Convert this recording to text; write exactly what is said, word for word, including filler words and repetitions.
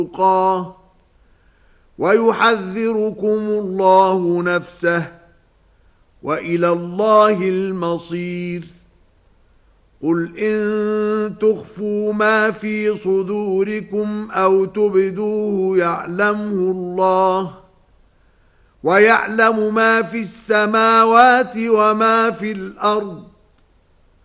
تقاه ويحذركم الله نفسه وإلى الله المصير. قل إن تخفوا ما في صدوركم أو تبدوه يعلمه الله ويعلم ما في السماوات وما في الأرض